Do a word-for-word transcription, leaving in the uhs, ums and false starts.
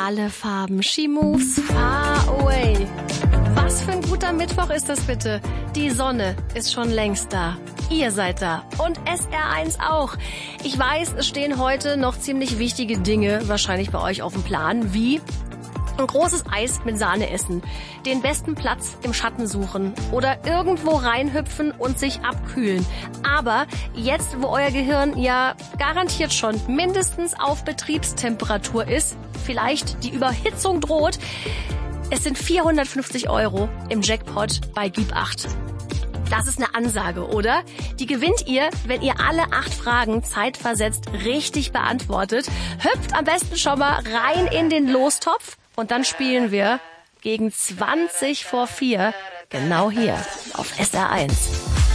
alle Farben. She moves far away. Was für ein guter Mittwoch ist das bitte? Die Sonne ist schon längst da. Ihr seid da. Und S R eins auch. Ich weiß, es stehen heute noch ziemlich wichtige Dinge wahrscheinlich bei euch auf dem Plan, wie ein großes Eis mit Sahne essen, den besten Platz im Schatten suchen oder irgendwo reinhüpfen und sich abkühlen. Aber jetzt, wo euer Gehirn ja garantiert schon mindestens auf Betriebstemperatur ist, vielleicht die Überhitzung droht, es sind vierhundertfünfzig Euro im Jackpot bei Gib acht. Das ist eine Ansage, oder? Die gewinnt ihr, wenn ihr alle acht Fragen zeitversetzt richtig beantwortet. Hüpft am besten schon mal rein in den Lostopf und dann spielen wir gegen zwanzig vor vier genau hier auf S R eins.